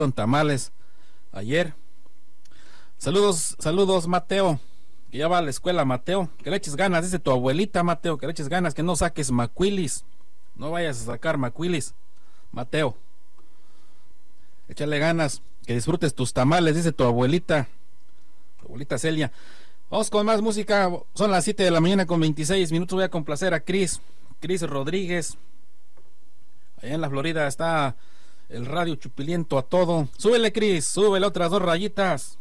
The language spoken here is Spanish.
con tamales ayer. Saludos, Mateo, que ya va a la escuela, Mateo. Que le eches ganas, dice tu abuelita, Mateo, que le eches ganas, que no saques macuilis. No vayas a sacar macuilis, Mateo. Échale ganas, que disfrutes tus tamales, dice tu abuelita Celia. Vamos con más música, son las 7 de la mañana con 26 minutos. Voy a complacer a Cris Rodríguez. Allá en la Florida está el radio chupiliento a todo. Súbele, Cris, súbele otras 2 rayitas.